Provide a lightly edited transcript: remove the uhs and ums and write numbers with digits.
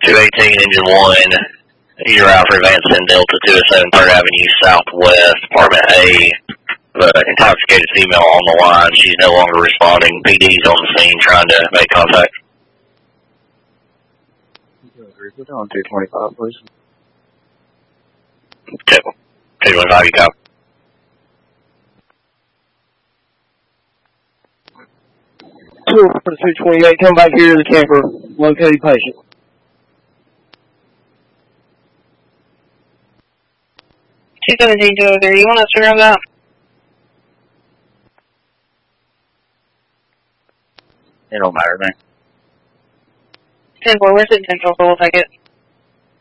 218, engine 1. You're out for Advancing Delta 207 3rd Avenue Southwest, Apartment A. Intoxicated female on the line. She's no longer responding. PD's on the scene trying to make contact. Put on 225, please. 225, you copy. For the 228, come back here to the camper. Located patient. 217-203, you want to surround that? 'It don't matter, man. 10-4, where's the 10-4? We'll take it.